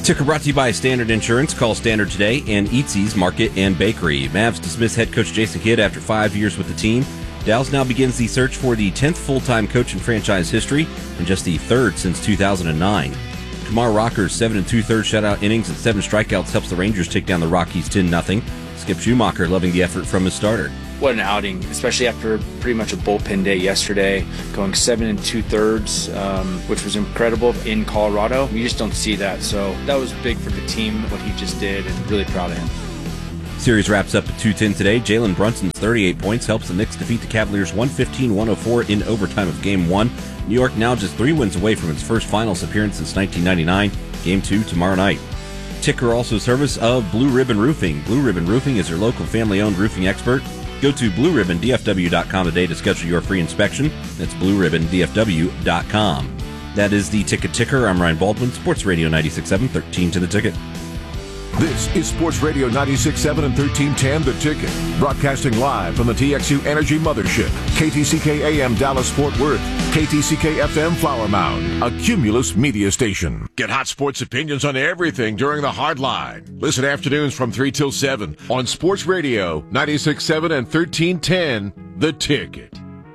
Ticker brought to you by Standard Insurance. Call Standard today and Eatsy's Market and Bakery. Mavs dismiss head coach Jason Kidd after 5 years with the team. Dallas now begins the search for the 10th full-time coach in franchise history and just the 3rd since 2009. Kumar Rocker's 7 2/3 shutout innings and 7 strikeouts helps the Rangers take down the Rockies 10-0. Skip Schumacher loving the effort from his starter. What an outing, especially after pretty much a bullpen day yesterday, going 7 2/3, which was incredible in Colorado. You just don't see that, so that was big for the team, what he just did, and really proud of him. Series wraps up at 2:10 today. Jalen Brunson's 38 points helps the Knicks defeat the Cavaliers 115-104 in overtime of Game 1. New York now just 3 wins away from its first finals appearance since 1999. Game 2 tomorrow night. Ticker also service of Blue Ribbon Roofing. Blue Ribbon Roofing is your local family-owned roofing expert. Go to blueribbondfw.com today to schedule your free inspection. That's blueribbondfw.com. That is the Ticker. I'm Ryan Baldwin, Sports Radio 96.7, 13 to the Ticket. This is Sports Radio 96.7 and 1310 The Ticket. Broadcasting live from the TXU Energy Mothership. KTCK AM Dallas Fort Worth. KTCK FM Flower Mound. A Cumulus media station. Get hot sports opinions on everything during the Hard Line. Listen afternoons from 3 till 7 on Sports Radio 96.7 and 1310 The Ticket.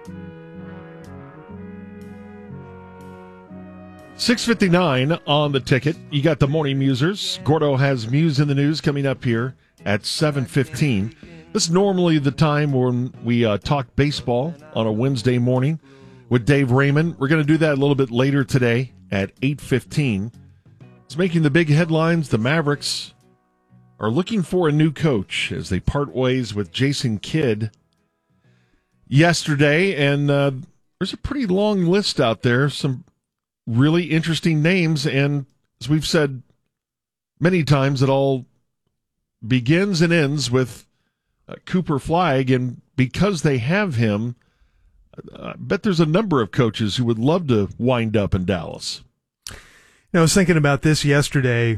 6:59 on the Ticket. You got the Morning Musers. Gordo has Muse in the News coming up here at 7:15. This is normally the time when we talk baseball on a Wednesday morning with Dave Raymond. We're going to do that a little bit later today at 8:15. It's making the big headlines. The Mavericks are looking for a new coach as they part ways with Jason Kidd yesterday. And there's a pretty long list out there. Some really interesting names, and as we've said many times, it all begins and ends with Cooper Flagg, and because they have him, I bet there's a number of coaches who would love to wind up in Dallas. I was thinking about this yesterday.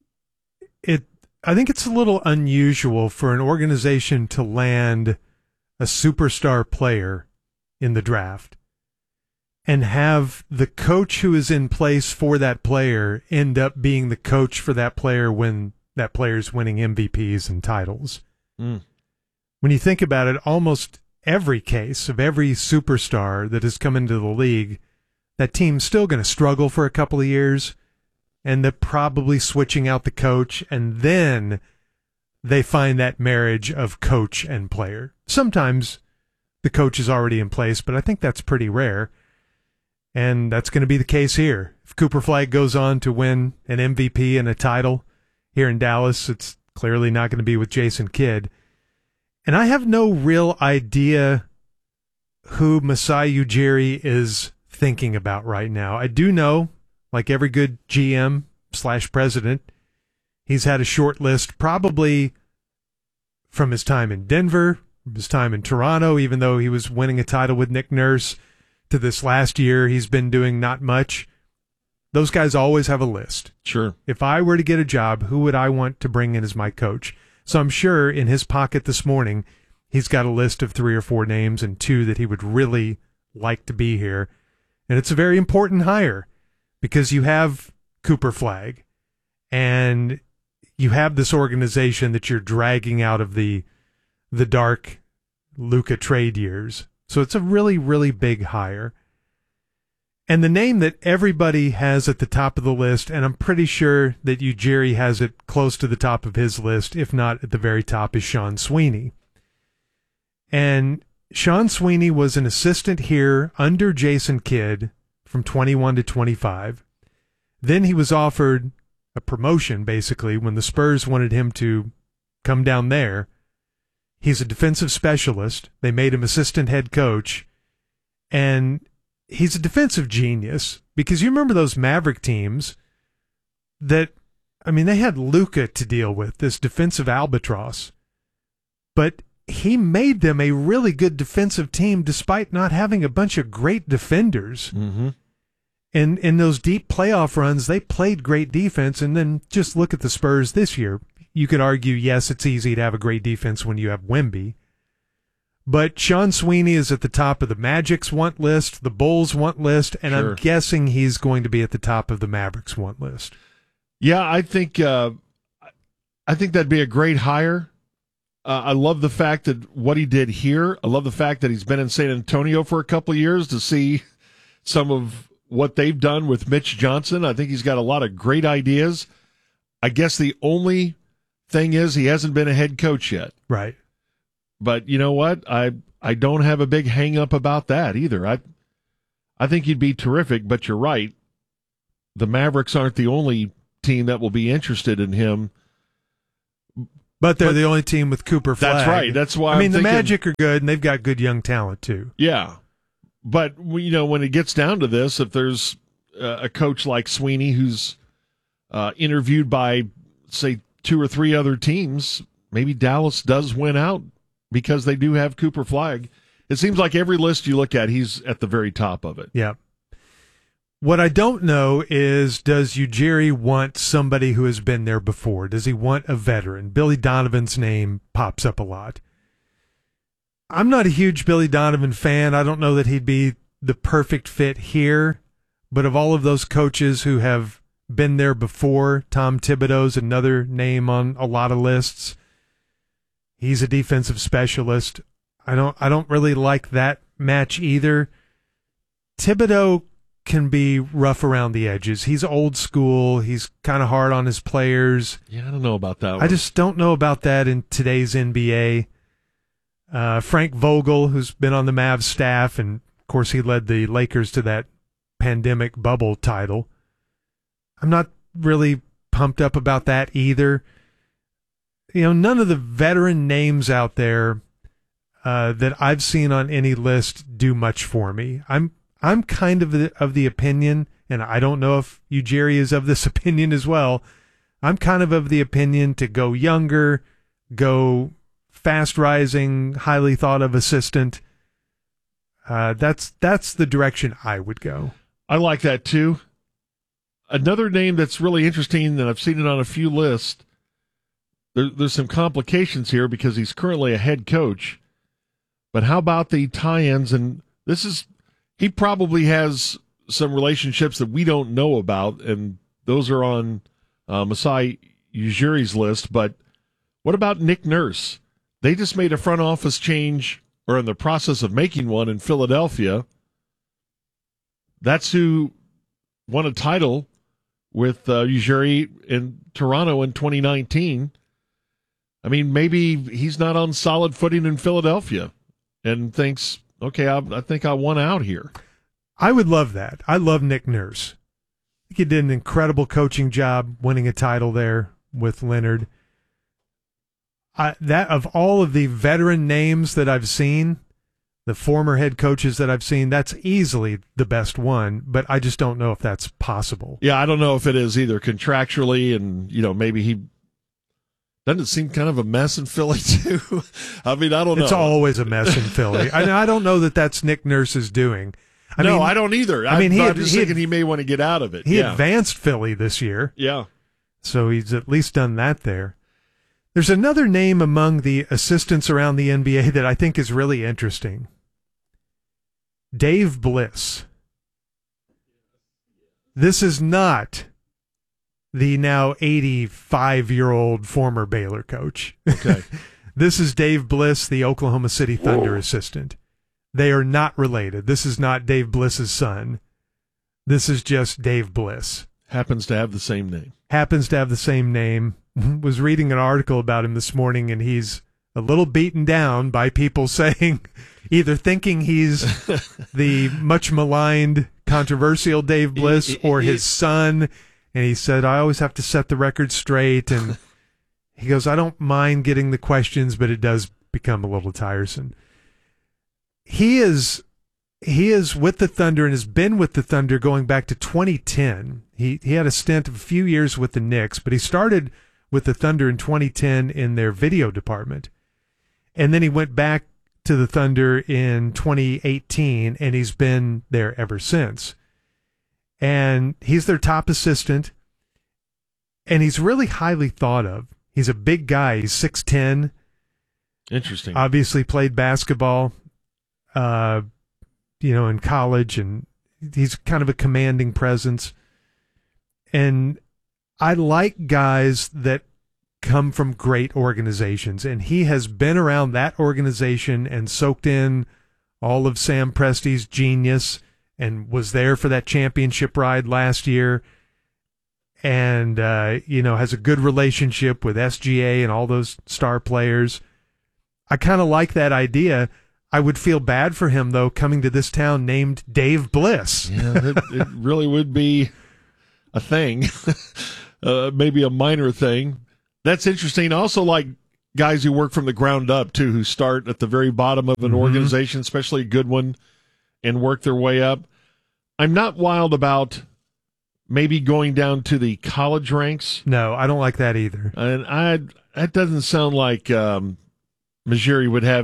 I think it's a little unusual for an organization to land a superstar player in the draft and have the coach who is in place for that player end up being the coach for that player when that player's winning MVPs and titles. When you think about it, almost every case of every superstar that has come into the league, that team's still going to struggle for a couple of years, and they're probably switching out the coach, and then they find that marriage of coach and player. Sometimes the coach is already in place, but I think that's pretty rare. And that's going to be the case here. If Cooper Flagg goes on to win an MVP and a title here in Dallas, it's clearly not going to be with Jason Kidd. And I have no real idea who Masai Ujiri is thinking about right now. I do know, like every good GM/president, he's had a short list probably from his time in Denver, from his time in Toronto, even though he was winning a title with Nick Nurse, to this last year, he's been doing not much. Those guys always have a list. Sure. If I were to get a job, who would I want to bring in as my coach? So I'm sure in his pocket this morning, he's got a list of 3 or 4 names and 2 that he would really like to be here. And it's a very important hire because you have Cooper Flagg and you have this organization that you're dragging out of the dark Luka trade years. So it's a really, really big hire. And the name that everybody has at the top of the list, and I'm pretty sure that Ujiri has it close to the top of his list, if not at the very top, is Sean Sweeney. And Sean Sweeney was an assistant here under Jason Kidd from 21 to 25. Then he was offered a promotion, basically, when the Spurs wanted him to come down there. He's a defensive specialist. They made him assistant head coach. And he's a defensive genius because you remember those Maverick teams that, I mean, they had Luka to deal with, this defensive albatross. But he made them a really good defensive team despite not having a bunch of great defenders. Mm-hmm. And in those deep playoff runs, they played great defense. And then just look at the Spurs this year. You could argue, yes, it's easy to have a great defense when you have Wemby. But Sean Sweeney is at the top of the Magic's want list, the Bulls want list, and Sure. I'm guessing he's going to be at the top of the Mavericks want list. Yeah, I think that'd be a great hire. I love the fact that what he did here. I love the fact that he's been in San Antonio for a couple of years to see some of what they've done with Mitch Johnson. I think he's got a lot of great ideas. I guess the only thing is he hasn't been a head coach yet. Right. But you know what? I don't have a big hang up about that either. I think he'd be terrific, but you're right. The Mavericks aren't the only team that will be interested in him. But they're the only team with Cooper Flagg. That's right. That's why the Magic are good, and they've got good young talent, too. Yeah. But, when it gets down to this, if there's a coach like Sweeney who's interviewed by, say, 2 or 3 other teams, maybe Dallas does win out because they do have Cooper Flagg. It seems like every list you look at, he's at the very top of it. Yeah. What I don't know is, does Ujiri want somebody who has been there before? Does he want a veteran? Billy Donovan's name pops up a lot. I'm not a huge Billy Donovan fan. I don't know that he'd be the perfect fit here. But of all of those coaches who have been there before, Tom Thibodeau's another name on a lot of lists. He's a defensive specialist. I don't really like that match either. Thibodeau can be rough around the edges. He's old school. He's kind of hard on his players. Yeah, I don't know about that one. I just don't know about that in today's NBA. Frank Vogel, who's been on the Mavs staff, and of course he led the Lakers to that pandemic bubble title. I'm not really pumped up about that either. None of the veteran names out there that I've seen on any list do much for me. I'm kind of the opinion, and I don't know if Ujiri is of this opinion as well. I'm kind of the opinion to go younger, go fast rising, highly thought of assistant. That's the direction I would go. I like that too. Another name that's really interesting, and I've seen it on a few lists. There's some complications here because he's currently a head coach. But how about the tie-ins? And he probably has some relationships that we don't know about, and those are on Masai Ujiri's list. But what about Nick Nurse? They just made a front office change, or in the process of making one, in Philadelphia. That's who won a title with Ujiri in Toronto in 2019. I mean, maybe he's not on solid footing in Philadelphia and thinks, okay, I think I won out here. I would love that. I love Nick Nurse. I think he did an incredible coaching job winning a title there with Leonard. That of all of the veteran names that I've seen, the former head coaches that I've seen, that's easily the best one, but I just don't know if that's possible. Yeah, I don't know if it is either contractually, and maybe he doesn't seem kind of a mess in Philly too. I mean, I don't know. It's always a mess in Philly. I don't know that that's Nick Nurse's doing. I don't either. I'm just thinking he may want to get out of it. He advanced Philly this year. Yeah. So he's at least done that there. There's another name among the assistants around the NBA that I think is really interesting. Dave Bliss. This is not the now 85-year-old former Baylor coach. Okay. This is Dave Bliss, the Oklahoma City Thunder assistant. They are not related. This is not Dave Bliss's son. This is just Dave Bliss. Happens to have the same name. Was reading an article about him this morning, and he's a little beaten down by people saying, either thinking he's the much maligned, controversial Dave Bliss or his son. And he said, I always have to set the record straight. And he goes, I don't mind getting the questions, but it does become a little tiresome. He is with the Thunder and has been with the Thunder going back to 2010. He had a stint of a few years with the Knicks, but he started with the Thunder in 2010 in their video department. And then he went back to the Thunder in 2018, and he's been there ever since. And he's their top assistant, and he's really highly thought of. He's a big guy. He's 6'10". Interesting. Obviously played basketball, in college, and he's kind of a commanding presence. And I like guys that come from great organizations, and he has been around that organization and soaked in all of Sam Presti's genius and was there for that championship ride last year, and has a good relationship with SGA and all those star players. I kind of like that idea. I would feel bad for him, though, coming to this town named Dave Bliss. Yeah, it really would be a thing, maybe a minor thing. That's interesting. Also, like guys who work from the ground up, too, who start at the very bottom of an organization, especially a good one, and work their way up. I'm not wild about maybe going down to the college ranks. No, I don't like that either. And that doesn't sound like Ujiri would have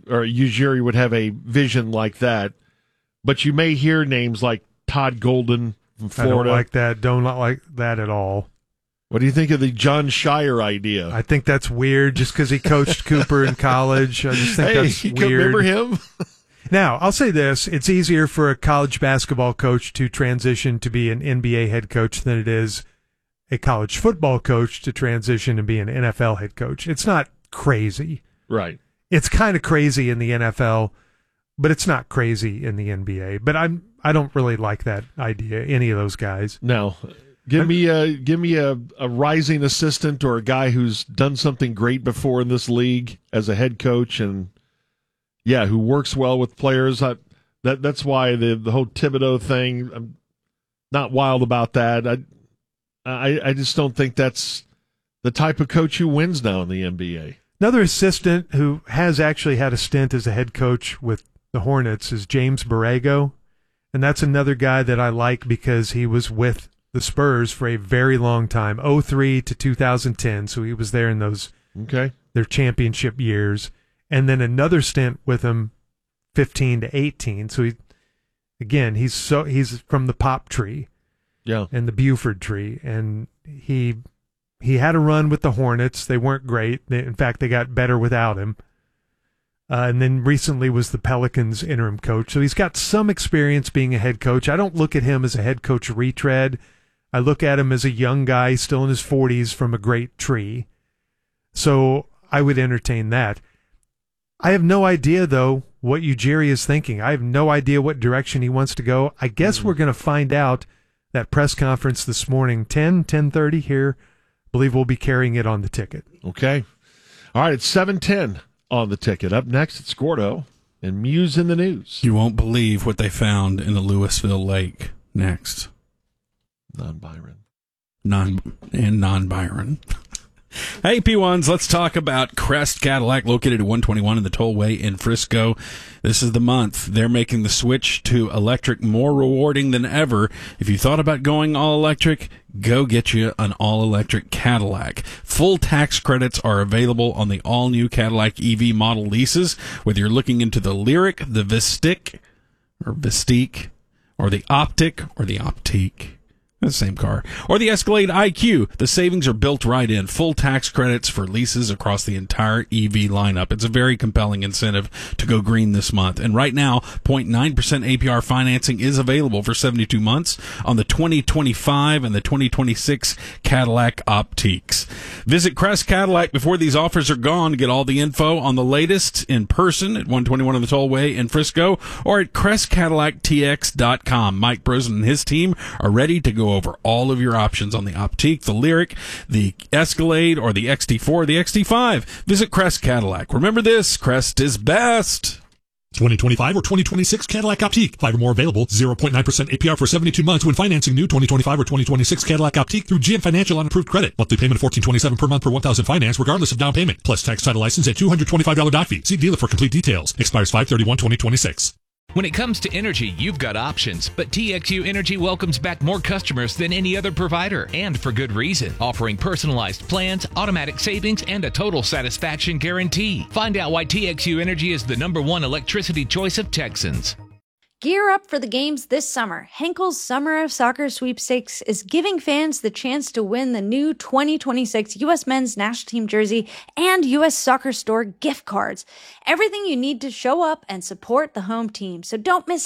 a vision like that. But you may hear names like Todd Golden from Florida. I don't like that. Don't like that at all. What do you think of the John Shire idea? I think that's weird just because he coached Cooper in college. I just think that's weird. Remember him? Now, I'll say this. It's easier for a college basketball coach to transition to be an NBA head coach than it is a college football coach to transition and be an NFL head coach. It's not crazy. Right. It's kind of crazy in the NFL, but it's not crazy in the NBA. But I don't really like that idea, any of those guys. No. Give me a rising assistant or a guy who's done something great before in this league as a head coach and who works well with players. That's why the whole Thibodeau thing, I'm not wild about that. I just don't think that's the type of coach who wins now in the NBA. Another assistant who has actually had a stint as a head coach with the Hornets is James Borrego, and that's another guy that I like because he was with the Spurs for a very long time, 2003 to 2010, so he was there in those their championship years, and then another stint with him 15 to 18. So he's from the Pop tree, and the Buford tree, and he had a run with the Hornets. They weren't great. In fact, they got better without him. And then recently was the Pelicans interim coach. So he's got some experience being a head coach. I don't look at him as a head coach retread. I look at him as a young guy still in his 40s from a great tree. So I would entertain that. I have no idea, though, what Ujiri is thinking. I have no idea what direction he wants to go. I guess we're going to find out that press conference this morning, 10:30 here. I believe we'll be carrying it on the ticket. Okay. All right, it's 7:10 on the ticket. Up next, it's Gordo and Muse in the News. You won't believe what they found in the Louisville Lake next. Non-Byron. Non-Byron. Hey, P1s, let's talk about Crest Cadillac, located at 121 in the Tollway in Frisco. This is the month. They're making the switch to electric more rewarding than ever. If you thought about going all electric, go get you an all-electric Cadillac. Full tax credits are available on the all-new Cadillac EV model leases, whether you're looking into the Lyriq, the Vistique, or the Optiq, or the Optique. The same car. Or the Escalade IQ. The savings are built right in. Full tax credits for leases across the entire EV lineup. It's a very compelling incentive to go green this month. And right now, 0.9% APR financing is available for 72 months on the 2025 and the 2026 Cadillac Optiques. Visit Crest Cadillac before these offers are gone to get all the info on the latest in person at 121 on the Tollway in Frisco or at CrestCadillacTX.com. Mike Brosen and his team are ready to go over all of your options on the Optique, the Lyriq, the Escalade, or the XT4, or the XT5. Visit Crest Cadillac. Remember this, Crest is best. 2025 or 2026 Cadillac Optique. 5 or more available. 0.9% APR for 72 months when financing new 2025 or 2026 Cadillac Optique through GM Financial on approved credit. Monthly payment of $14.27 per month per 1,000 finance regardless of down payment. Plus tax title license at $225 doc fee. See dealer for complete details. Expires 5/31/2026. When it comes to energy, you've got options, but TXU Energy welcomes back more customers than any other provider, and for good reason, offering personalized plans, automatic savings, and a total satisfaction guarantee. Find out why TXU Energy is the #1 electricity choice of Texans. Gear up for the games this summer. Henkel's Summer of Soccer Sweepstakes is giving fans the chance to win the new 2026 U.S. Men's National Team jersey and U.S. Soccer Store gift cards. Everything you need to show up and support the home team, so don't miss out.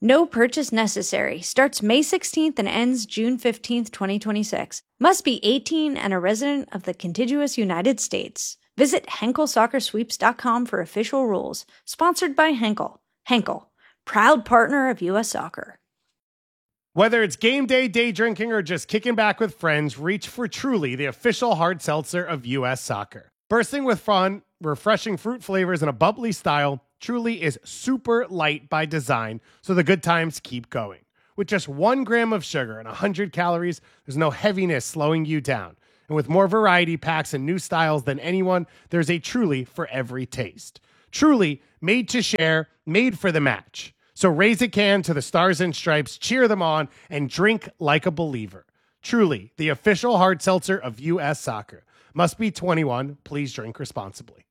No purchase necessary. Starts May 16th and ends June 15th, 2026. Must be 18 and a resident of the contiguous United States. Visit HenkelSoccerSweeps.com for official rules. Sponsored by Henkel. Henkel, proud partner of U.S. Soccer. Whether it's game day, day drinking, or just kicking back with friends, reach for Truly, the official hard seltzer of U.S. Soccer. Bursting with fun, refreshing fruit flavors, and a bubbly style, Truly is super light by design, so the good times keep going. With just 1 gram of sugar and 100 calories, there's no heaviness slowing you down. And with more variety packs and new styles than anyone, there's a Truly for every taste. Truly, made to share, made for the match. So raise a can to the Stars and Stripes, cheer them on, and drink like a believer. Truly, the official hard seltzer of U.S. Soccer. Must be 21. Please drink responsibly.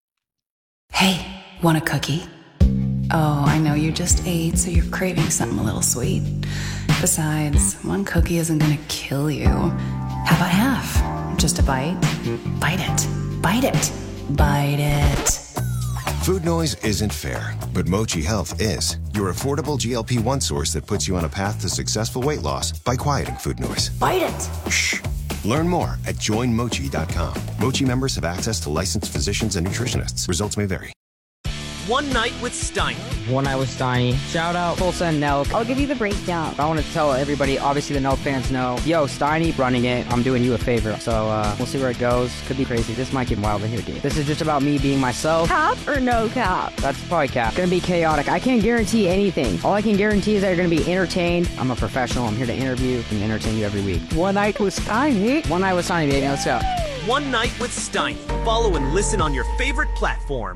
Hey, want a cookie? Oh, I know you just ate, so you're craving something a little sweet. Besides, 1 cookie isn't gonna kill you. How about half? Just a bite? Bite it. Bite it. Bite it. Food noise isn't fair, but Mochi Health is. Your affordable GLP-1 source that puts you on a path to successful weight loss by quieting food noise. Bite it. Shh. Learn more at joinmochi.com. Mochi members have access to licensed physicians and nutritionists. Results may vary. One Night with Steiny. One Night with Steiny. Shout out Tulsa and Nelk. I'll give you the breakdown. I want to tell everybody, obviously the Nelk fans know, yo, Steiny running it, I'm doing you a favor. So we'll see where it goes. Could be crazy. This might get wild in here, dude. This is just about me being myself. Cap or no cap? That's probably cap. Gonna be chaotic. I can't guarantee anything. All I can guarantee is that you're gonna be entertained. I'm a professional. I'm here to interview and entertain you every week. One Night with Steiny. One Night with Steiny, baby. Let's go. One Night with Steiny. Follow and listen on your favorite platform.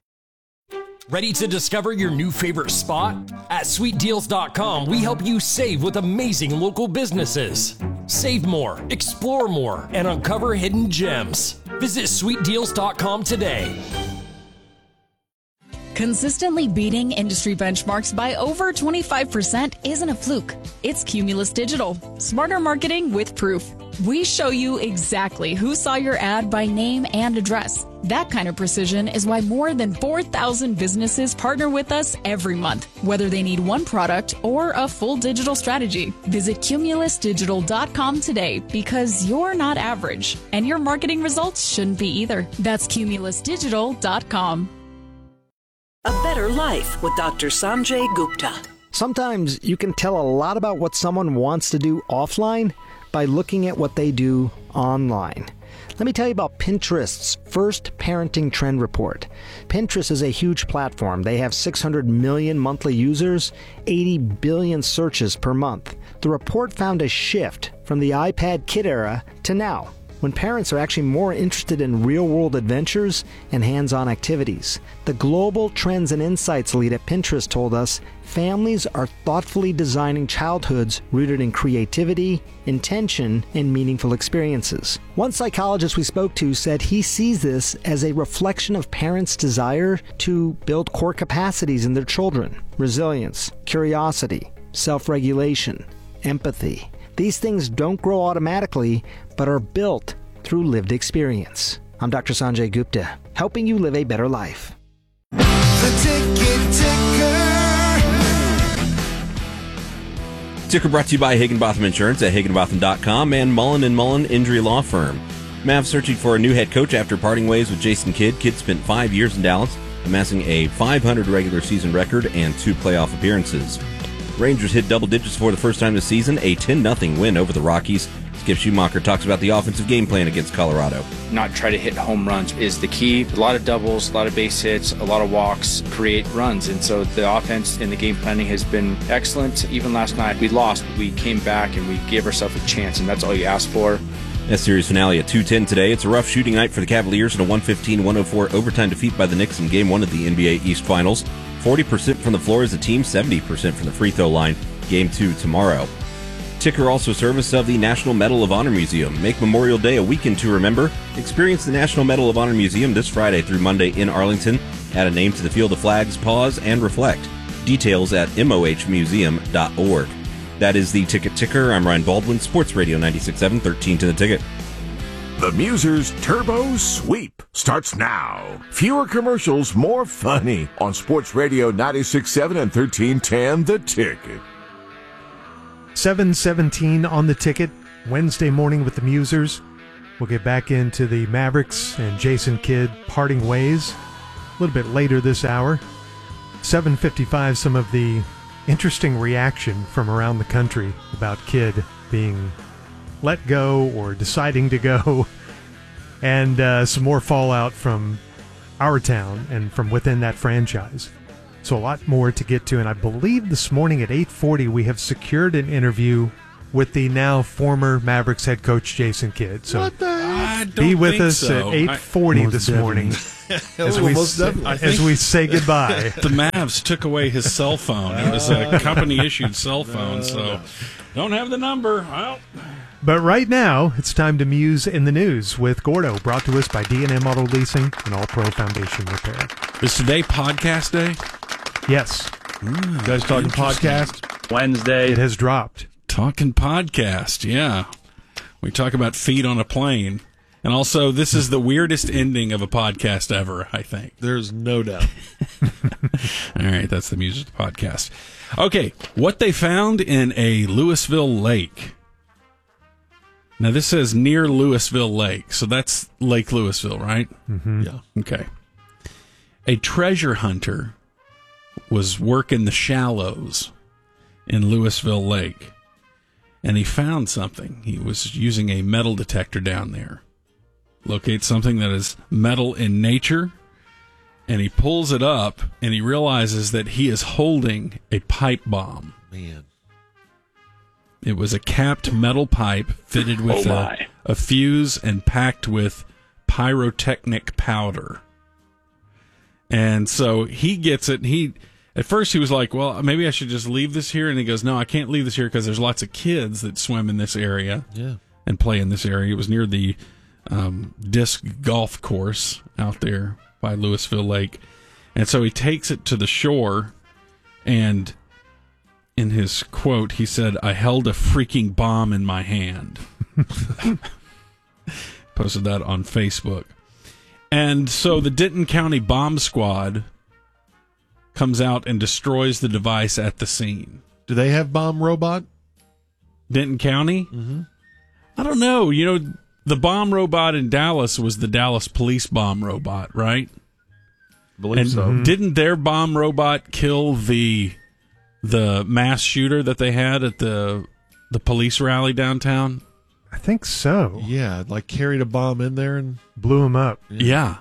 Ready to discover your new favorite spot? At SweetDeals.com, we help you save with amazing local businesses. Save more, explore more, and uncover hidden gems. Visit SweetDeals.com today. Consistently beating industry benchmarks by over 25% isn't a fluke. It's Cumulus Digital. Smarter marketing with proof. We show you exactly who saw your ad by name and address. That kind of precision is why more than 4,000 businesses partner with us every month, whether they need one product or a full digital strategy. Visit CumulusDigital.com today because you're not average, and your marketing results shouldn't be either. That's CumulusDigital.com. A Better Life with Dr. Sanjay Gupta. Sometimes you can tell a lot about what someone wants to do offline by looking at what they do online. Let me tell you about Pinterest's first parenting trend report. Pinterest is a huge platform. They have 600 million monthly users, 80 billion searches per month. The report found a shift from the iPad kid era to now, when parents are actually more interested in real-world adventures and hands-on activities. The Global Trends and Insights lead at Pinterest told us families are thoughtfully designing childhoods rooted in creativity, intention, and meaningful experiences. One psychologist we spoke to said he sees this as a reflection of parents' desire to build core capacities in their children: resilience, curiosity, self-regulation, empathy. These things don't grow automatically, but are built through lived experience. I'm Dr. Sanjay Gupta, helping you live a better life. The Ticker brought to you by Higginbotham Insurance at Higginbotham.com and Mullen & Mullen Injury Law Firm. Mavs searching for a new head coach after parting ways with Jason Kidd. Kidd spent 5 years in Dallas, amassing a .500 regular season record and 2 playoff appearances. Rangers hit double digits for the first time this season, a 10-0 win over the Rockies. Skip Schumacher talks about the offensive game plan against Colorado. Not try to hit home runs is the key. A lot of doubles, a lot of base hits, a lot of walks create runs. And so the offense and the game planning has been excellent. Even last night we lost, but we came back and we gave ourselves a chance, and that's all you ask for. That series finale at 2:10 today. It's a rough shooting night for the Cavaliers in a 115-104 overtime defeat by the Knicks in Game 1 of the NBA East Finals. 40% from the floor as a team, 70% from the free throw line. Game 2 tomorrow. Ticker also service of the National Medal of Honor Museum. Make Memorial Day a weekend to remember. Experience the National Medal of Honor Museum this Friday through Monday in Arlington. Add a name to the field of flags, pause, and reflect. Details at mohmuseum.org. That is the Ticker. I'm Ryan Baldwin, Sports Radio 96.7, 13 to the Ticket. The Musers Turbo Sweep starts now. Fewer commercials, more funny on Sports Radio 96.7 and 1310 The Ticket. 7:17 on the Ticket, Wednesday morning with the Musers. We'll get back into the Mavericks and Jason Kidd parting ways a little bit later this hour. 7:55, some of the interesting reaction from around the country about Kidd being let go or deciding to go, and some more fallout from our town and from within that franchise. So a lot more to get to, and I believe this morning at 8:40 we have secured an interview with the now former Mavericks head coach Jason Kidd. So be with us at 8:40 this morning as we say goodbye. The Mavs took away his cell phone. It was a company-issued cell phone, so don't have the number. Well. But right now, it's time to muse in the news with Gordo, brought to us by D&M Auto Leasing and All Pro Foundation Repair. Is today podcast day? Yes. You guys talking podcast? Wednesday. It has dropped. Talking podcast, yeah. We talk about feet on a plane. And also, this is the weirdest ending of a podcast ever, I think. There's no doubt. All right, that's the music podcast. Okay, what they found in a Louisville lake. Now, this says near Louisville Lake, so that's Lake Louisville, right? Mm-hmm. Yeah. Okay. A treasure hunter was working the shallows in Louisville Lake, and he found something. He was using a metal detector down there. Locates something that is metal in nature, and he pulls it up, and he realizes that he is holding a pipe bomb. Man. It was a capped metal pipe fitted with a fuse and packed with pyrotechnic powder. And so he gets it. At first he was like, well, maybe I should just leave this here. And he goes, no, I can't leave this here because there's lots of kids that swim in this area and play in this area. It was near the disc golf course out there by Louisville Lake. And so he takes it to the shore, and in his quote, he said, I held a freaking bomb in my hand. Posted that on Facebook. And so the Denton County Bomb Squad comes out and destroys the device at the scene. Do they have bomb robot? Denton County? Mm-hmm. I don't know. You know, the bomb robot in Dallas was the Dallas police bomb robot, right? Believe so. Didn't their bomb robot kill the mass shooter that they had at the police rally downtown? I think so. Yeah, like carried a bomb in there and blew him up. Yeah,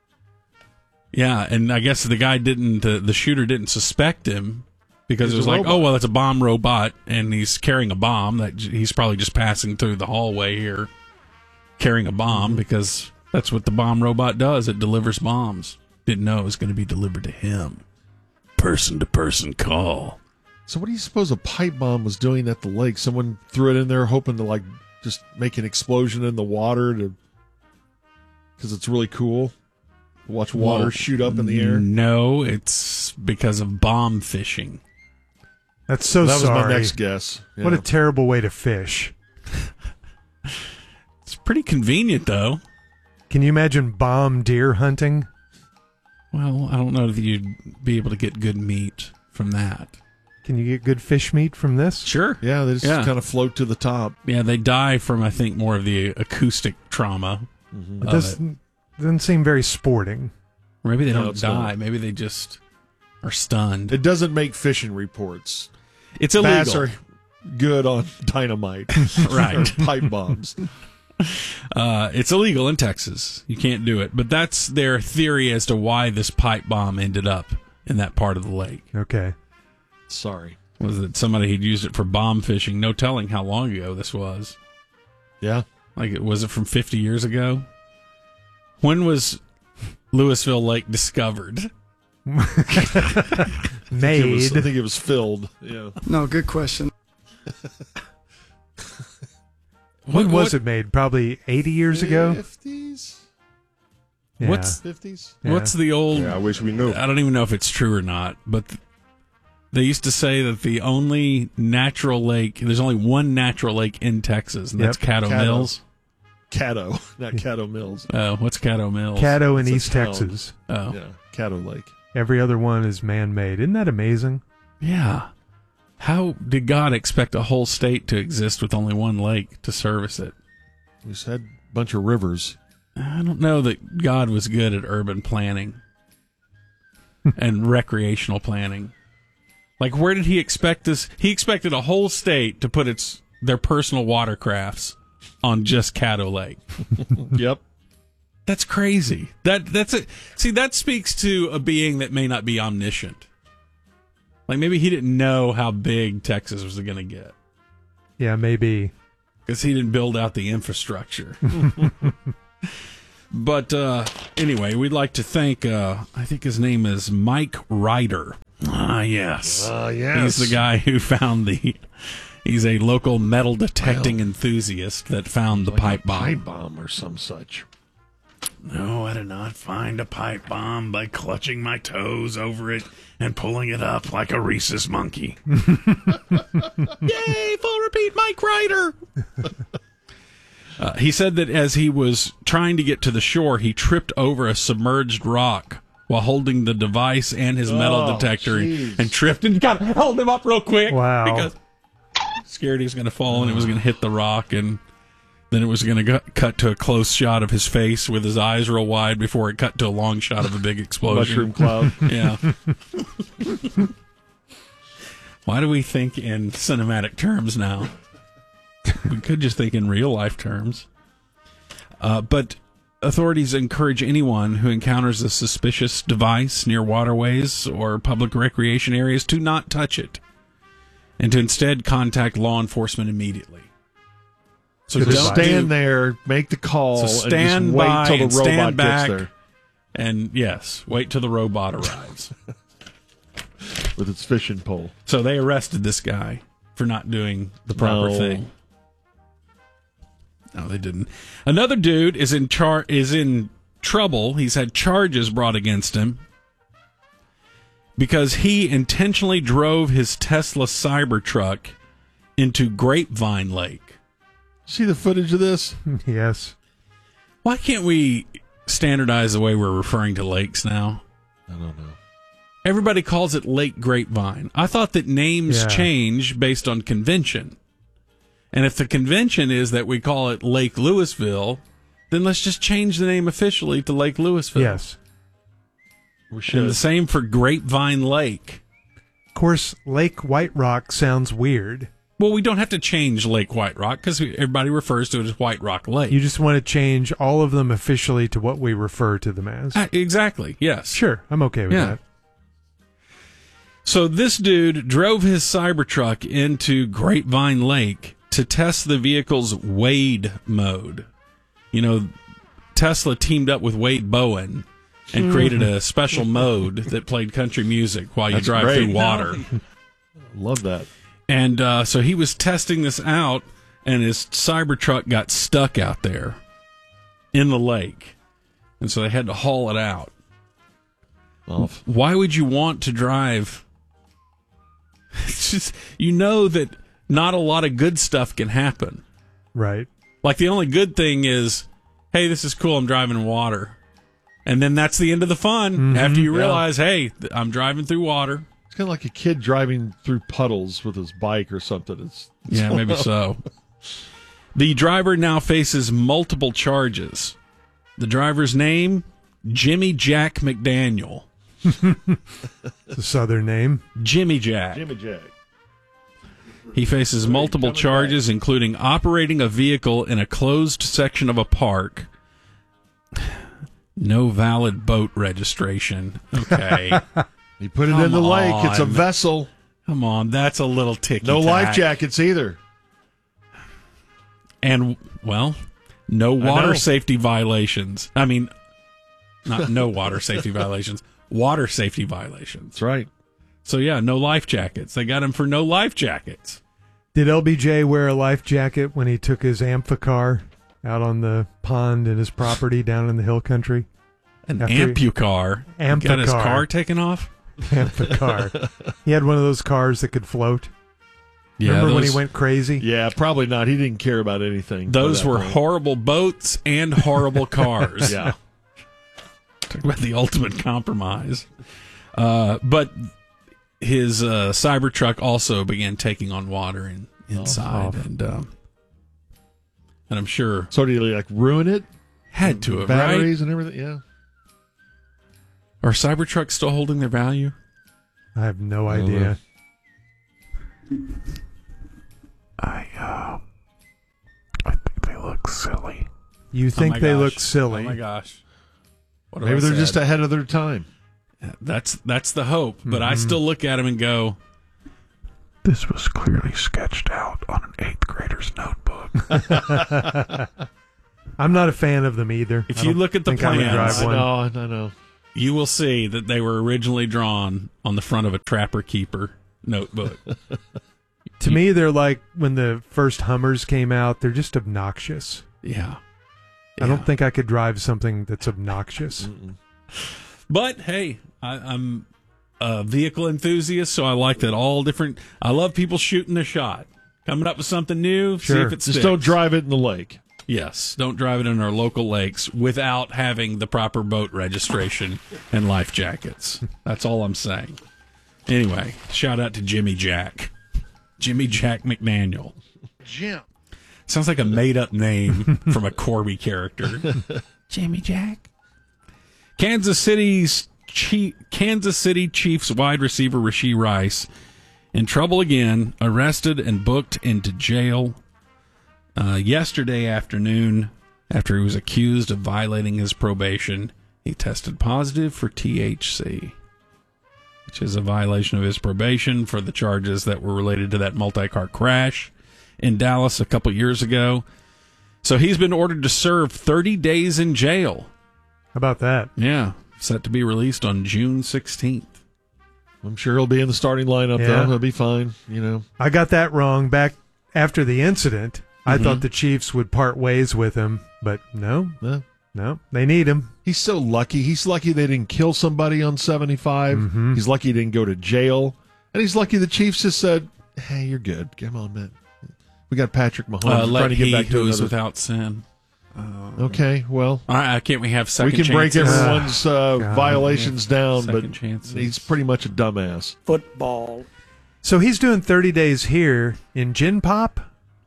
and I guess the guy the shooter didn't suspect him because it was like, oh, well, it's a bomb robot, and he's carrying a bomb. That he's probably just passing through the hallway here carrying a bomb because that's what the bomb robot does. It delivers bombs. Didn't know it was going to be delivered to him. Person-to-person call. So what do you suppose a pipe bomb was doing at the lake? Someone threw it in there hoping to, like, just make an explosion in the water because it's really cool. Watch water shoot up in the air. No, it's because of bomb fishing. That's so that sorry. was my next guess. Yeah. What a terrible way to fish. It's pretty convenient, though. Can you imagine bomb deer hunting? Well, I don't know if you'd be able to get good meat from that. Can you get good fish meat from this? Sure. Yeah, they just kind of float to the top. Yeah, they die from, I think, more of the acoustic trauma. Mm-hmm. It doesn't seem very sporting. Or maybe they don't die. Maybe they just are stunned. It doesn't make fishing reports. It's illegal. Bass are good on dynamite. Right. Or pipe bombs. It's illegal in Texas. You can't do it. But that's their theory as to why this pipe bomb ended up in that part of the lake. Okay. Sorry. Was it somebody had used it for bomb fishing? No telling how long ago this was. Yeah. Like, was it from 50 years ago? When was Louisville Lake discovered? Made. I think it was filled. Yeah. No, good question. When was it made? Probably 80 years ago? 50s? Yeah. What's 50s? Yeah. What's the old... Yeah, I wish we knew. I don't even know if it's true or not, but they used to say that the only natural lake... There's only one natural lake in Texas, and that's Caddo Mills. Caddo, not Caddo Mills. Oh, what's Caddo Mills? Caddo in It's a East town. Texas. Oh. Yeah, Caddo Lake. Every other one is man-made. Isn't that amazing? Yeah. How did God expect a whole state to exist with only one lake to service it? We said a bunch of rivers. I don't know that God was good at urban planning and recreational planning. Like, where did he expect this? He expected a whole state to put their personal watercrafts on just Caddo Lake. Yep. That's crazy. That's it. See, that speaks to a being that may not be omniscient. Like, maybe he didn't know how big Texas was going to get. Yeah, maybe. Because he didn't build out the infrastructure. But anyway, we'd like to thank, I think his name is Mike Ryder. Ah, yes. Yes. He's the guy who found he's a local metal detecting enthusiast that found the pipe bomb. Pipe bomb or some such. No, I did not find a pipe bomb by clutching my toes over it and pulling it up like a rhesus monkey. Yay, full repeat, Mike Ryder. He said that as he was trying to get to the shore, he tripped over a submerged rock while holding the device and his metal detector and tripped and got held him up real quick. Wow. Because scared he was going to fall and it was going to hit the rock, and then it was going to cut to a close shot of his face with his eyes real wide before it cut to a long shot of a big explosion. Mushroom cloud. Yeah. Why do we think in cinematic terms now? We could just think in real life terms. But authorities encourage anyone who encounters a suspicious device near waterways or public recreation areas to not touch it, and to instead contact law enforcement immediately. So just stand there, make the call, and just wait till the robot gets there. And yes, wait till the robot arrives. With its fishing pole. So they arrested this guy for not doing the proper thing. No, they didn't. Another dude is in trouble. He's had charges brought against him because he intentionally drove his Tesla Cybertruck into Grapevine Lake. See the footage of this? Yes. Why can't we standardize the way we're referring to lakes now? I don't know. Everybody calls it Lake Grapevine. I thought that names change based on convention. And if the convention is that we call it Lake Louisville, then let's just change the name officially to Lake Louisville. Yes. We should. And the same for Grapevine Lake. Of course, Lake White Rock sounds weird. Well, we don't have to change Lake White Rock because everybody refers to it as White Rock Lake. You just want to change all of them officially to what we refer to them as. Exactly, yes. Sure, I'm okay with that. So this dude drove his Cybertruck into Grapevine Lake to test the vehicle's Wade mode. You know, Tesla teamed up with Wade Bowen and created a special mode that played country music while you drive through water. Love that. And so he was testing this out, and his Cybertruck got stuck out there in the lake. And so they had to haul it out. Well, why would you want to drive? It's just, you know that not a lot of good stuff can happen. Right. Like, the only good thing is, hey, this is cool, I'm driving in water. And then that's the end of the fun after you realize, hey, I'm driving through water. It's kind of like a kid driving through puddles with his bike or something. It's maybe so. The driver now faces multiple charges. The driver's name, Jimmy Jack McDaniel. It's a southern name. Jimmy Jack. Jimmy Jack. He faces multiple charges, including operating a vehicle in a closed section of a park. No valid boat registration. Okay. He put it in the lake. It's a vessel. Come on, that's a little ticky-tack. No life jackets either. And, well, no water safety violations. I mean, not no water safety violations. Water safety violations. That's right. So, yeah, no life jackets. They got him for no life jackets. Did LBJ wear a life jacket when he took his Amphicar out on the pond in his property down in the hill country? Ampucar? Got his car taken off? Amphicar. He had one of those cars that could float. Yeah, Remember when he went crazy? Yeah, probably not. He didn't care about anything. Those by that were point. horrible boats and horrible cars. Yeah. Talk about the ultimate compromise. But his Cybertruck also began taking on water inside, and I'm sure. So did he like ruin it? Had to have, batteries right? and everything. Yeah. Are Cybertrucks still holding their value? I have no idea. I think they look silly. You think my they gosh. look silly? Oh my gosh! What have Maybe I they're said? just ahead of their time. That's the hope, but I still look at him and go, This was clearly sketched out on an 8th grader's notebook. I'm not a fan of them either. If I you don't look at the think I would plans, drive one. I know. you will see that they were originally drawn on the front of a Trapper Keeper notebook. To me, they're like when the first Hummers came out. They're just obnoxious. Yeah. I don't think I could drive something that's obnoxious. But hey, I'm a vehicle enthusiast, so I like that all different. I love people shooting their shot, coming up with something new. See if it sticks. Just don't drive it in the lake. Yes, don't drive it in our local lakes without having the proper boat registration and life jackets. That's all I'm saying. Anyway, shout out to Jimmy Jack McDaniel. Jim. Sounds like a made-up name from a Corby character. Jimmy Jack. Kansas City Chiefs wide receiver Rashee Rice in trouble again, arrested and booked into jail yesterday afternoon after he was accused of violating his probation. He tested positive for THC, which is a violation of his probation for the charges that were related to that multi-car crash in Dallas a couple years ago. So he's been ordered to serve 30 days in jail. How about that? Yeah, set to be released on June 16th. I'm sure he'll be in the starting lineup, Yeah. though. He'll be fine, I got that wrong back after the incident. I Mm-hmm. thought the Chiefs would part ways with him, but no, they need him. He's so lucky. He's lucky they didn't kill somebody on 75. Mm-hmm. He's lucky he didn't go to jail. And he's lucky the Chiefs just said, hey, you're good. Come on, man. We got Patrick Mahomes Let trying to get he back who to is another. Without sin. Okay, well, Can't we have second we can break chances? everyone's violations down, Second but chances. he's pretty much a dumbass. Football. So he's doing 30 days here in Gin Pop?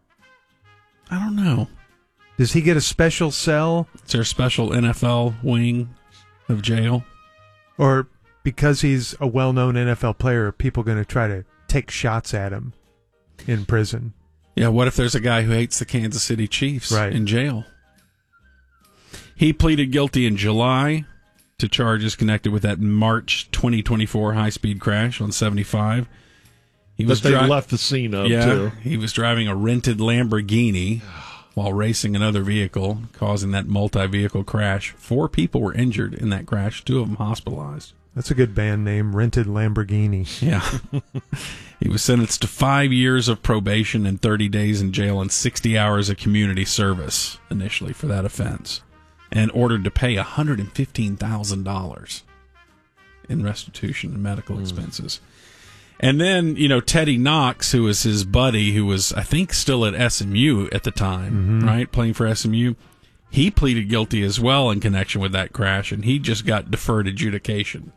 I don't know. Does he get a special cell? Is there a special NFL wing of jail? Or because he's a well-known NFL player, are people going to try to take shots at him in prison? Yeah, what if there's a guy who hates the Kansas City Chiefs in jail? He pleaded guilty in July to charges connected with that March 2024 high-speed crash on 75. He That they left the scene of, too. He was driving a rented Lamborghini while racing another vehicle, causing that multi-vehicle crash. 4 people were injured in that crash, 2 of them hospitalized. That's a good band name, Rented Lamborghini. Yeah. He was sentenced to 5 years of probation and 30 days in jail and 60 hours of community service initially for that offense, and ordered to pay $115,000 in restitution and medical expenses. And then, Teddy Knox, who was his buddy, who was, I think, still at SMU at the time, right, playing for SMU, he pleaded guilty as well in connection with that crash, and he just got deferred adjudication.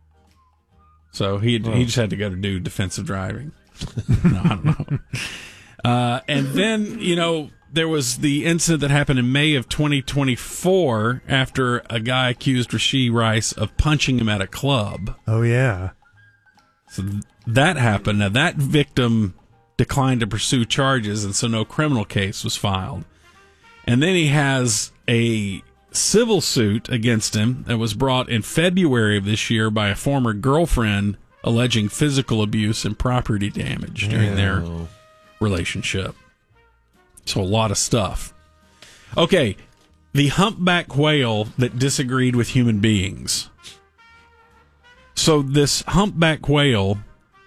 So he just had to go to do defensive driving. No, I don't know. And then, there was the incident that happened in May of 2024 after a guy accused Rashee Rice of punching him at a club. Oh, yeah. So that happened. Now, that victim declined to pursue charges, and so no criminal case was filed. And then he has a civil suit against him that was brought in February of this year by a former girlfriend alleging physical abuse and property damage during their relationship. So a lot of stuff. Okay, the humpback whale that disagreed with human beings. So this humpback whale,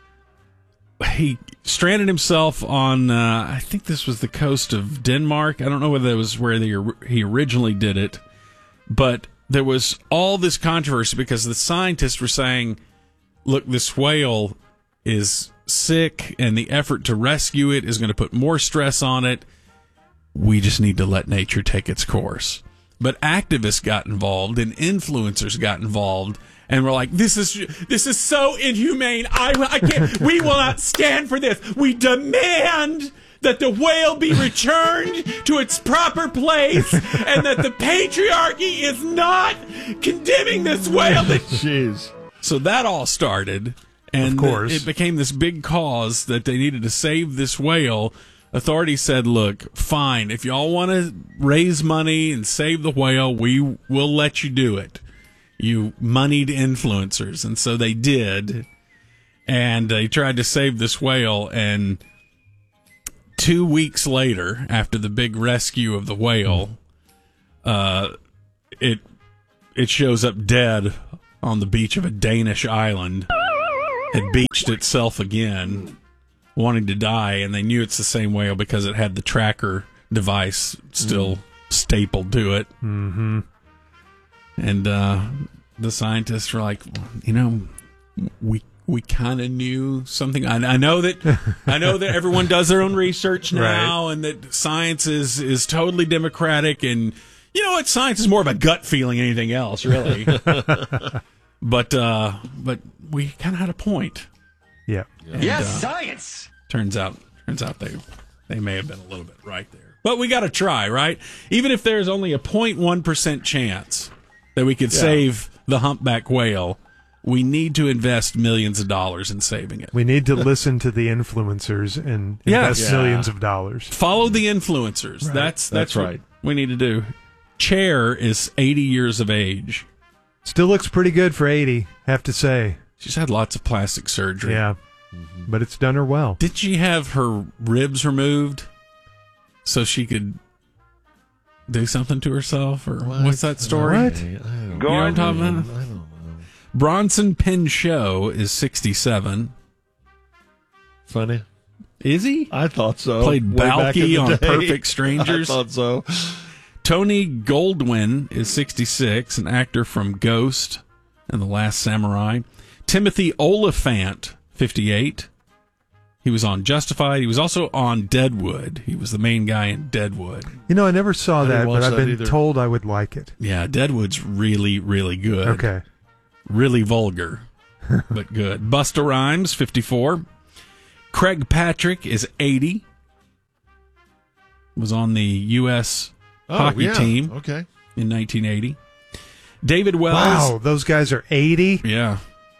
he stranded himself on, I think this was the coast of Denmark. I don't know whether it was where he originally did it, but there was all this controversy because the scientists were saying, look, this whale is sick, and the effort to rescue it is going to put more stress on it. We just need to let nature take its course. But activists got involved and influencers got involved, and we're like, this is so inhumane. I can't. We will not stand for this. We demand that the whale be returned to its proper place, and that the patriarchy is not condemning this whale. Jeez. So that all started, and of course, it became this big cause that they needed to save this whale. Authorities said, look, fine, if y'all want to raise money and save the whale, we will let you do it. You moneyed influencers. And so they did, and they tried to save this whale, and 2 weeks later, after the big rescue of the whale, it shows up dead on the beach of a Danish island. Had beached itself again, wanting to die, and they knew it's the same whale because it had the tracker device still stapled to it. Mm-hmm. And the scientists were like, we kind of knew something. I know that everyone does their own research now, right, and that science is totally democratic, and you know what, science is more of a gut feeling than anything else, really. but we kind of had a point. Yeah. And, science. Turns out they may have been a little bit right there. But we got to try, right? Even if there's only a 0.1% chance that we could save the humpback whale, we need to invest millions of dollars in saving it. We need to listen to the influencers and invest millions of dollars. Follow the influencers. Right. That's right. What we need to do. Cher is 80 years of age. Still looks pretty good for 80, have to say. She's had lots of plastic surgery. Yeah, but it's done her well. Did she have her ribs removed so she could do something to herself? Or what's that story? What? You know what I'm talking about? I don't know. Bronson Pinchot is 67. Funny. Is he? I thought so. Played Balky on Perfect Strangers. I thought so. Tony Goldwyn is 66, an actor from Ghost and The Last Samurai. Timothy Olyphant, 58. He was on Justified. He was also on Deadwood. He was the main guy in Deadwood. You know, I never saw that, but I've been told I would like it. Yeah, Deadwood's really, really good. Okay. Really vulgar, but good. Busta Rhymes, 54. Craig Patrick is 80. Was on the U.S. hockey team in 1980. David Wells. Wow, those guys are 80? Yeah.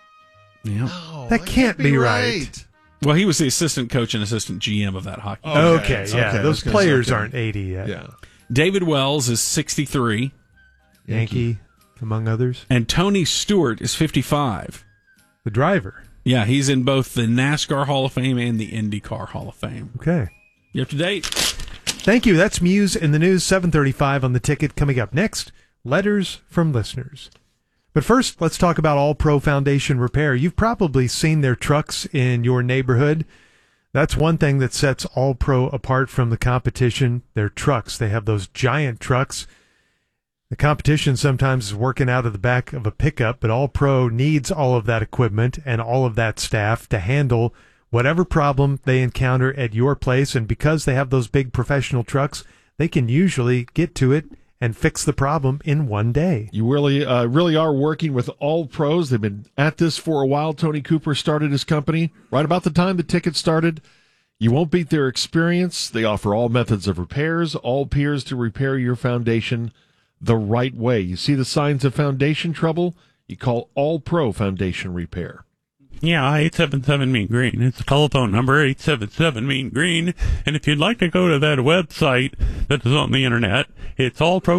No, that can't be right. Well, he was the assistant coach and assistant GM of that hockey team. Okay, those players aren't 80 yet. Yeah. David Wells is 63. Yankee, among others. And Tony Stewart is 55. The driver. Yeah, he's in both the NASCAR Hall of Fame and the IndyCar Hall of Fame. Okay. You up to date? Thank you. That's Muse in the News, 7:35 on the ticket. Coming up next, letters from listeners. But first, let's talk about All Pro Foundation Repair. You've probably seen their trucks in your neighborhood. That's one thing that sets All Pro apart from the competition. Their trucks. They have those giant trucks. The competition sometimes is working out of the back of a pickup, but All Pro needs all of that equipment and all of that staff to handle whatever problem they encounter at your place. And because they have those big professional trucks, they can usually get to it and fix the problem in one day. You really are working with All Pros. They've been at this for a while. Tony Cooper started his company right about the time the ticket started. You won't beat their experience. They offer all methods of repairs, all peers to repair your foundation the right way. You see the signs of foundation trouble? You call All Pro Foundation Repair. Yeah, 877 Mean Green. It's the telephone number, 877 Mean Green. And if you'd like to go to that website that is on the internet, it's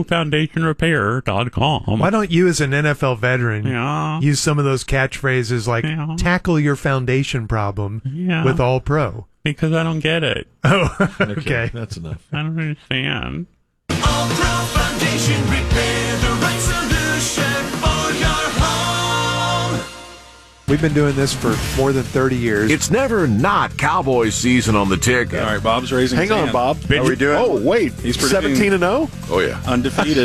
allprofoundationrepair.com. Why don't you, as an NFL veteran, use some of those catchphrases like, tackle your foundation problem with All Pro? Because I don't get it. Oh, okay. That's enough. I don't understand. All Pro Foundation Repair, the right solution for your home. We've been doing this for more than 30 years. It's never not Cowboys season on the ticket. All right, Bob's raising his hand. Hang on, Bob. How are we doing? Oh, wait. He's 17-0? Oh, yeah. Undefeated.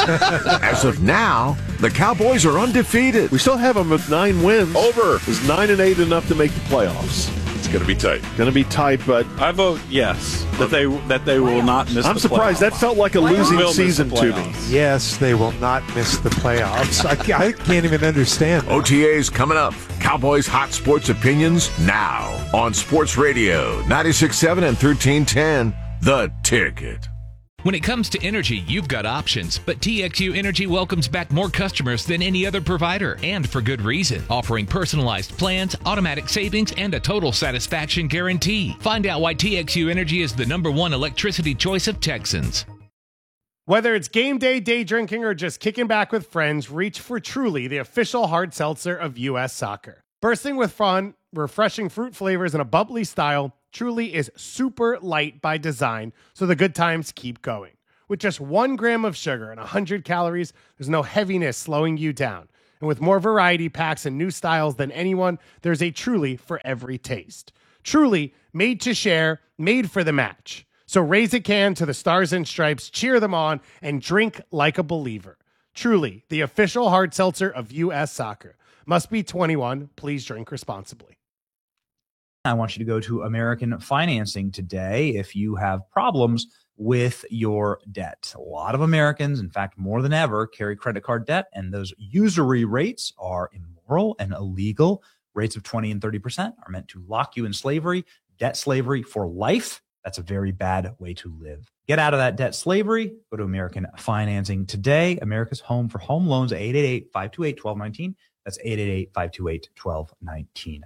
As of now, the Cowboys are undefeated. We still have them with 9 wins. Over. Is 9-8 enough to make the playoffs? It's going to be tight. Going to be tight, but I vote yes that they will not miss. I'm surprised. That felt like a losing season to me. Yes, they will not miss the playoffs. I can't even understand that. OTAs coming up. Cowboys hot sports opinions now on Sports Radio 96.7 and 1310. The Ticket. When it comes to energy, you've got options, but TXU Energy welcomes back more customers than any other provider, and for good reason. Offering personalized plans, automatic savings, and a total satisfaction guarantee. Find out why TXU Energy is the #1 electricity choice of Texans. Whether it's game day, day drinking, or just kicking back with friends, reach for Truly, the official hard seltzer of U.S. Soccer. Bursting with fun, refreshing fruit flavors, and a bubbly style, Truly is super light by design, so the good times keep going. With just 1 gram of sugar and 100 calories, there's no heaviness slowing you down. And with more variety packs and new styles than anyone, there's a Truly for every taste. Truly, made to share, made for the match. So raise a can to the Stars and Stripes, cheer them on, and drink like a believer. Truly, the official hard seltzer of U.S. Soccer. Must be 21. Please drink responsibly. I want you to go to American Financing today if you have problems with your debt. A lot of Americans, in fact, more than ever, carry credit card debt, and those usury rates are immoral and illegal. Rates of 20 and 30% are meant to lock you in slavery, debt slavery for life. That's a very bad way to live. Get out of that debt slavery. Go to American Financing today. America's home for home loans, 888-528-1219. That's 888-528-1219.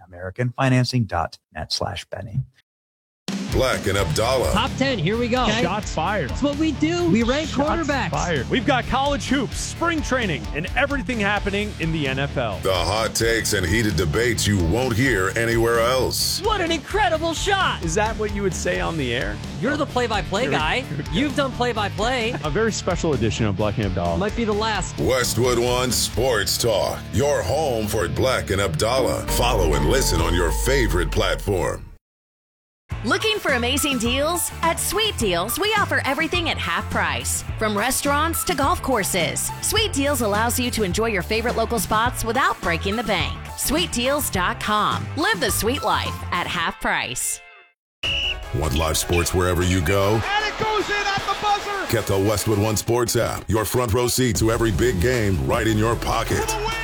AmericanFinancing.net/Benny. Black and Abdallah. Top 10, here we go. Okay. Shots fired. That's what we do. We rank quarterbacks. Fired. We've got college hoops, spring training, and everything happening in the NFL. The hot takes and heated debates you won't hear anywhere else. What an incredible shot. Is that what you would say on the air? You're the play-by-play guy. You've done play-by-play. A very special edition of Black and Abdallah. Might be the last. Westwood One Sports Talk. Your home for Black and Abdallah. Follow and listen on your favorite platform. Looking for amazing deals? At Sweet Deals, we offer everything at half price. From restaurants to golf courses, Sweet Deals allows you to enjoy your favorite local spots without breaking the bank. SweetDeals.com. Live the sweet life at half price. Want live sports wherever you go? And it goes in at the buzzer! Get the Westwood One Sports app. Your front row seat to every big game right in your pocket.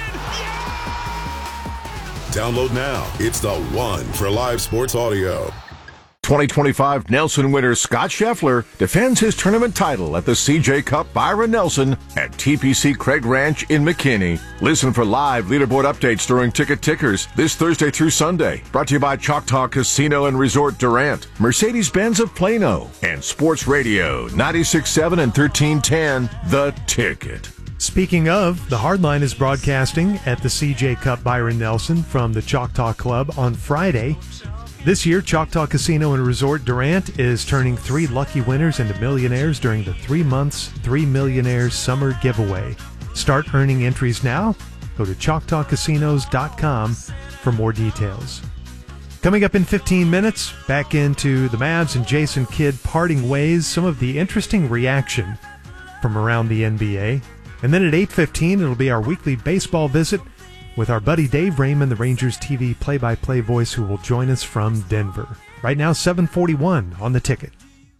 Download now. It's the one for live sports audio. 2025 Nelson winner Scott Scheffler defends his tournament title at the CJ Cup Byron Nelson at TPC Craig Ranch in McKinney. Listen for live leaderboard updates during Ticket Tickers this Thursday through Sunday. Brought to you by Choctaw Casino and Resort Durant, Mercedes-Benz of Plano, and Sports Radio 96.7 and 1310, The Ticket. Speaking of, the Hardline is broadcasting at the CJ Cup Byron Nelson from the Choctaw Club on Friday. This year, Choctaw Casino and Resort Durant is turning 3 lucky winners into millionaires during the 3 months 3 Millionaires Summer Giveaway. Start earning entries now. Go to ChoctawCasinos.com for more details. Coming up in 15 minutes, back into the Mavs and Jason Kidd parting ways, some of the interesting reaction from around the NBA. And then at 8:15, it'll be our weekly baseball visit with our buddy Dave Raymond, the Rangers TV play-by-play voice, who will join us from Denver. Right now, 7:41 on The Ticket.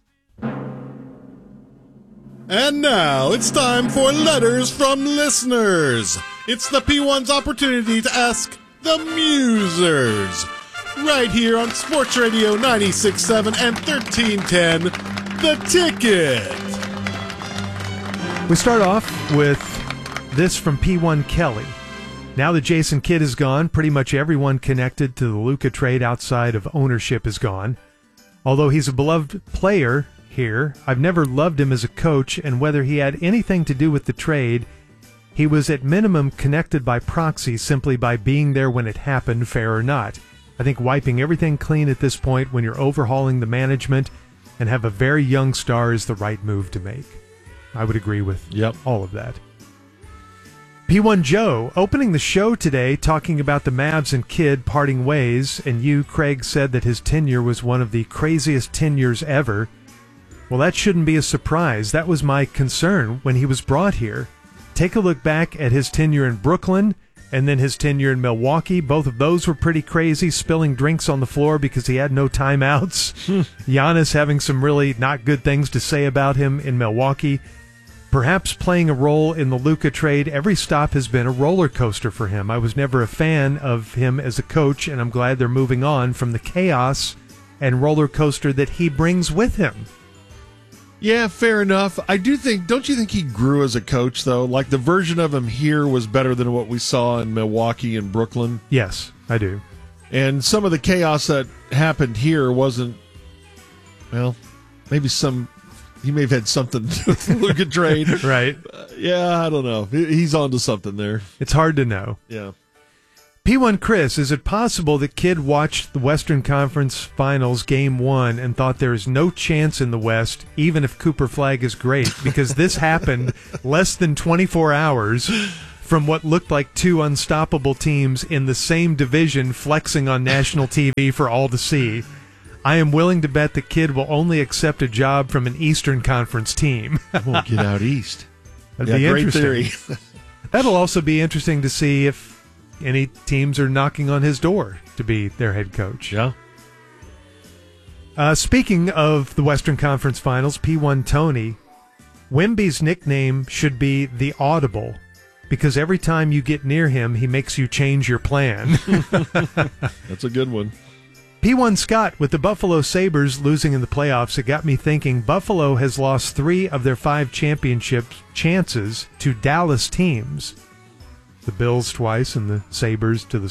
And now it's time for letters from listeners. It's the P1's opportunity to ask the Musers. Right here on Sports Radio 96.7 and 1310, The Ticket. We start off with this from P1 Kelly. Now that Jason Kidd is gone, pretty much everyone connected to the Luka trade outside of ownership is gone. Although he's a beloved player here, I've never loved him as a coach, and whether he had anything to do with the trade, he was at minimum connected by proxy simply by being there when it happened, fair or not. I think wiping everything clean at this point when you're overhauling the management and have a very young star is the right move to make. I would agree with all of that. P1 Joe, opening the show today, talking about the Mavs and Kidd parting ways, and you, Craig, said that his tenure was one of the craziest tenures ever. Well, that shouldn't be a surprise. That was my concern when he was brought here. Take a look back at his tenure in Brooklyn, And then his tenure in Milwaukee, both of those were pretty crazy, spilling drinks on the floor because he had no timeouts. Giannis having some really not good things to say about him in Milwaukee. Perhaps playing a role in the Luka trade. Every stop has been a roller coaster for him. I was never a fan of him as a coach, and I'm glad they're moving on from the chaos and roller coaster that he brings with him. Yeah, fair enough. I do think, don't you think he grew as a coach, though? Like, the version of him here was better than what we saw in Milwaukee and Brooklyn. Yes, I do. And some of the chaos that happened here wasn't, well, maybe he may have had something to do with the Luka trade. Right. Yeah, I don't know. He's onto something there. It's hard to know. Yeah. P1 Chris, is it possible that Kid watched the Western Conference Finals Game 1 and thought there is no chance in the West, even if Cooper Flagg is great? Because this happened less than 24 hours from what looked like two unstoppable teams in the same division flexing on national TV for all to see. I am willing to bet the Kid will only accept a job from an Eastern Conference team. We'll get out east. That'd be great interesting. theory. That'll also be interesting to see if any teams are knocking on his door to be their head coach. Yeah. Speaking of the Western Conference Finals, P1 Tony, Wemby's nickname should be the Audible, because every time you get near him, he makes you change your plan. That's a good one. P1 Scott, with the Buffalo Sabres losing in the playoffs, it got me thinking Buffalo has lost 3 of their 5 championship chances to Dallas teams. The Bills twice and the Sabres to the